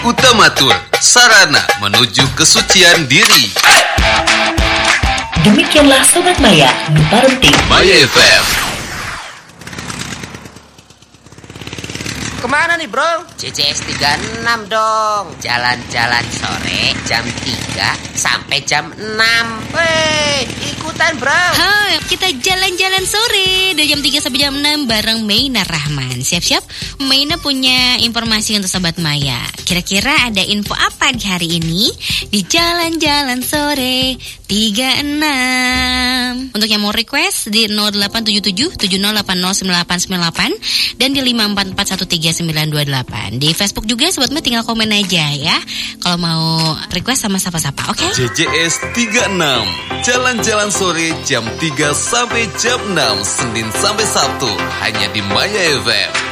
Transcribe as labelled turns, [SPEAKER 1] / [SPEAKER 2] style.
[SPEAKER 1] Utamatur, sarana menuju kesucian diri.
[SPEAKER 2] Demikianlah Sobat Maya, nu parenting
[SPEAKER 1] Maya FM.
[SPEAKER 3] Kemana nih bro?
[SPEAKER 4] CCS 36 dong. Jalan-jalan sore jam 3 sampai jam 6.
[SPEAKER 3] Wey, ikutan bro.
[SPEAKER 5] Hai, kita jalan-jalan sore dari jam 3 sampai jam 6 bareng Maina Rahman. Siap-siap, Maina punya informasi untuk Sobat Maya. Kira-kira ada info apa di hari ini? Di jalan-jalan sore 36. Untuk yang mau request di 0877 70809898 dan di 544139928. Di Facebook juga Sobat Maya tinggal komen aja ya. Kalau mau request sama sapa-sapa, oke?
[SPEAKER 1] JJS 36, jalan-jalan sore jam 3 sampai jam 6, Senin sampai Sabtu, hanya di Maya FM.